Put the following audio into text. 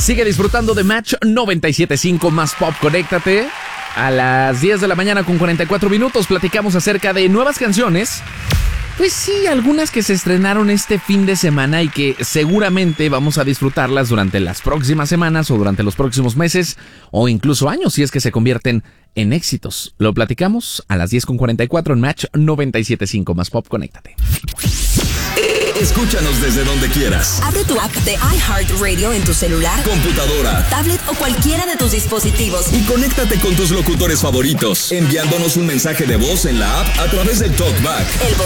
Sigue disfrutando de Match 97.5 más pop. Conéctate a las 10 de la mañana con 44 minutos. Platicamos acerca de nuevas canciones. Pues sí, algunas que se estrenaron este fin de semana y que seguramente vamos a disfrutarlas durante las próximas semanas o durante los próximos meses o incluso años si es que se convierten en éxitos. Lo platicamos a las 10:44 en Match 97.5 más pop. Conéctate. Escúchanos desde donde quieras. Abre tu app de iHeartRadio en tu celular, computadora, tablet o cualquiera de tus dispositivos. Y conéctate con tus locutores favoritos, enviándonos un mensaje de voz en la app a través del TalkBack. El